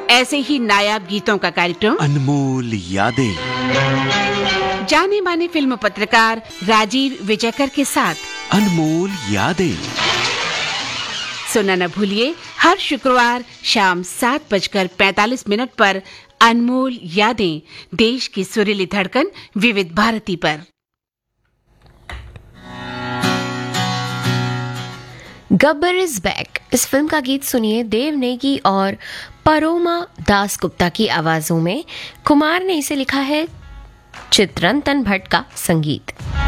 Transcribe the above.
ऐसे ही नायाब गीतों का कार्यक्रम अनमोल यादें, जाने माने फिल्म पत्रकार राजीव विजयकर के साथ अनमोल यादें। सुनना न भूलिए हर शुक्रवार शाम 7:45 पर अनमोल यादें, देश की सुरीली धड़कन विविध भारती पर। गब्बर इज बैक, इस फिल्म का गीत सुनिए देव नेगी और परोमा दास गुप्ता की आवाजों में। कुमार ने इसे लिखा है, चित्रंतन भट्ट का संगीत।